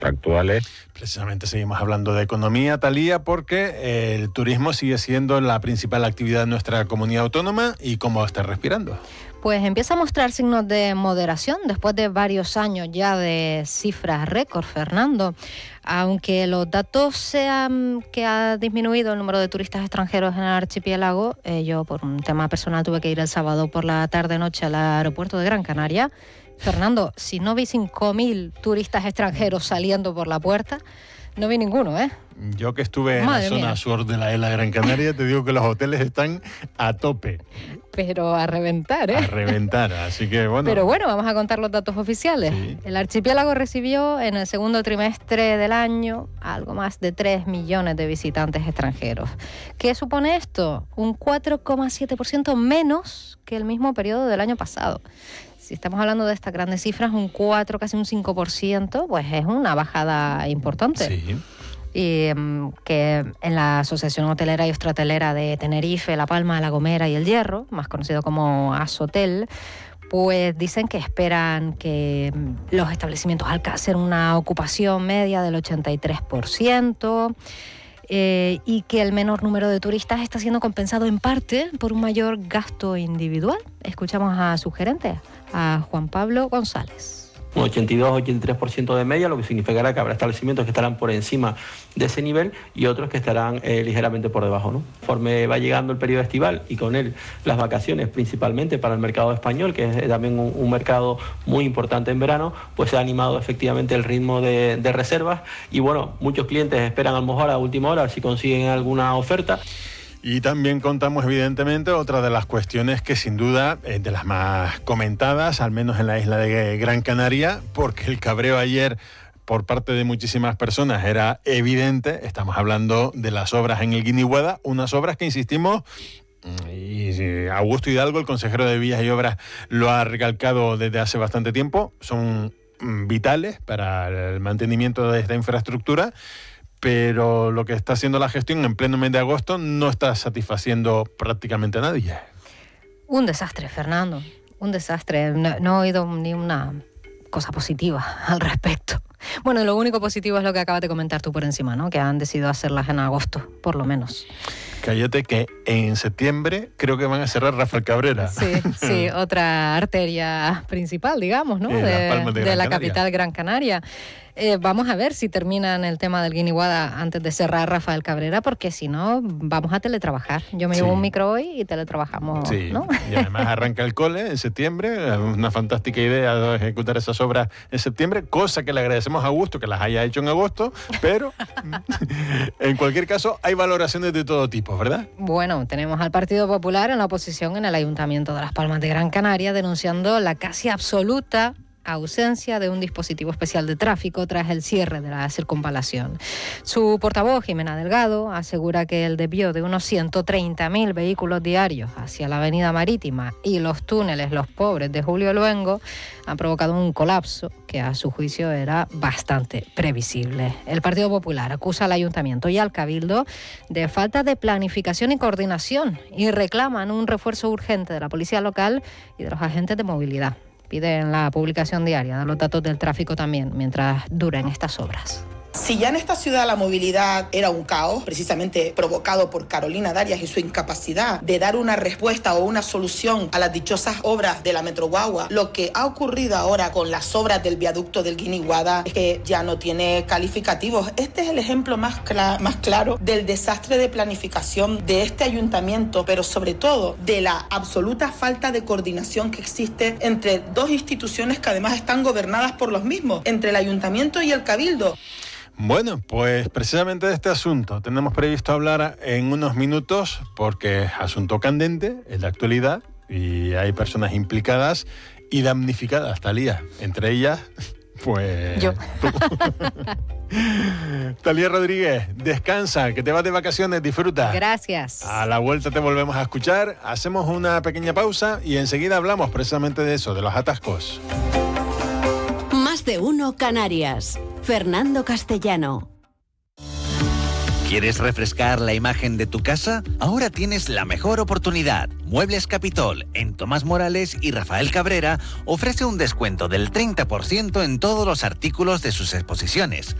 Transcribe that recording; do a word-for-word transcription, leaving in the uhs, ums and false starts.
actuales. Precisamente seguimos hablando de economía, Talía, porque el turismo sigue siendo la principal actividad de nuestra comunidad autónoma. ¿Y cómo está respirando? Pues empieza a mostrar signos de moderación después de varios años ya de cifras récord, Fernando. Aunque los datos sean que ha disminuido el número de turistas extranjeros en el archipiélago, eh, yo por un tema personal tuve que ir el sábado por la tarde-noche al aeropuerto de Gran Canaria. Fernando, si no vi cinco mil turistas extranjeros saliendo por la puerta, no vi ninguno, ¿eh? Yo que estuve Madre en la zona mía. sur de la isla Gran Canaria, te digo que los hoteles están a tope. Pero a reventar, ¿eh? A reventar, así que bueno. Pero bueno, vamos a contar los datos oficiales. Sí. El archipiélago recibió en el segundo trimestre del año algo más de tres millones de visitantes extranjeros. ¿Qué supone esto? Un cuatro coma siete por ciento menos que el mismo periodo del año pasado. Si estamos hablando de estas grandes cifras, un cuatro, casi un cinco por ciento, pues es una bajada importante. Sí. Y um, que en la Asociación Hotelera y Hostratelera de Tenerife, La Palma, La Gomera y El Hierro, más conocido como Ashotel, pues dicen que esperan que um, los establecimientos alcancen una ocupación media del ochenta y tres por ciento eh, y que el menor número de turistas está siendo compensado en parte por un mayor gasto individual. Escuchamos a su gerente, a Juan Pablo González. Un ochenta y dos a ochenta y tres por ciento de media, lo que significará que habrá establecimientos que estarán por encima de ese nivel y otros que estarán eh, ligeramente por debajo, ¿no? Conforme va llegando el periodo estival y con él las vacaciones, principalmente para el mercado español, que es también un, un mercado muy importante en verano, pues se ha animado efectivamente el ritmo de, de reservas y bueno, muchos clientes esperan a lo mejor a última hora a ver si consiguen alguna oferta. Y también contamos, evidentemente, otra de las cuestiones que sin duda es de las más comentadas, al menos en la isla de Gran Canaria, porque el cabreo ayer por parte de muchísimas personas era evidente. Estamos hablando de las obras en el Guiniguada, unas obras que, insistimos, y Augusto Hidalgo, el consejero de Vías y Obras, lo ha recalcado desde hace bastante tiempo, son vitales para el mantenimiento de esta infraestructura. Pero lo que está haciendo la gestión en pleno mes de agosto no está satisfaciendo prácticamente a nadie. Un desastre, Fernando, un desastre. No, no he oído ni una cosa positiva al respecto. Bueno, lo único positivo es lo que acabas de comentar tú por encima, ¿no? Que han decidido hacerlas en agosto, por lo menos. Cállate que en septiembre creo que van a cerrar Rafael Cabrera. Sí, sí, otra arteria principal, digamos, ¿no? Sí, de, Las Palmas de de Gran la Canaria. capital Gran Canaria. Eh, vamos a ver si terminan el tema del Guiniguada antes de cerrar Rafael Cabrera, porque si no, vamos a teletrabajar. Yo me Sí. llevo un micro hoy y teletrabajamos, Sí, ¿no? y además arranca el cole en septiembre, una fantástica idea de ejecutar esas obras en septiembre, cosa que le agradecemos a Augusto que las haya hecho en agosto, pero en cualquier caso hay valoraciones de todo tipo, ¿verdad? Bueno, tenemos al Partido Popular en la oposición en el Ayuntamiento de Las Palmas de Gran Canaria denunciando la casi absoluta ausencia de un dispositivo especial de tráfico tras el cierre de la circunvalación. Su portavoz, Jimena Delgado, asegura que el desvío de unos ciento treinta mil vehículos diarios hacia la avenida Marítima y los túneles Los Pobres de Julio Luengo han provocado un colapso que a su juicio era bastante previsible. El Partido Popular acusa al Ayuntamiento y al Cabildo de falta de planificación y coordinación y reclaman un refuerzo urgente de la policía local y de los agentes de movilidad. Piden la publicación diaria de los datos del tráfico también, mientras duren estas obras. Si ya en esta ciudad la movilidad era un caos, precisamente provocado por Carolina Darias y su incapacidad de dar una respuesta o una solución a las dichosas obras de la Metro Guagua, lo que ha ocurrido ahora con las obras del viaducto del Guiniguada es que ya no tiene calificativos. Este es el ejemplo más, cla- más claro del desastre de planificación de este ayuntamiento, pero sobre todo de la absoluta falta de coordinación que existe entre dos instituciones que además están gobernadas por los mismos, entre el ayuntamiento y el cabildo. Bueno, pues precisamente de este asunto tenemos previsto hablar en unos minutos porque es asunto candente, es de actualidad y hay personas implicadas y damnificadas, Talía. Entre ellas, pues... Yo. Talía Rodríguez, descansa, que te vas de vacaciones, disfruta. Gracias. A la vuelta te volvemos a escuchar, hacemos una pequeña pausa y enseguida hablamos precisamente de eso, de los atascos. Más de uno Canarias. Fernando Castellano. ¿Quieres refrescar la imagen de tu casa? Ahora tienes la mejor oportunidad. Muebles Capitol, en Tomás Morales y Rafael Cabrera, ofrece un descuento del treinta por ciento en todos los artículos de sus exposiciones.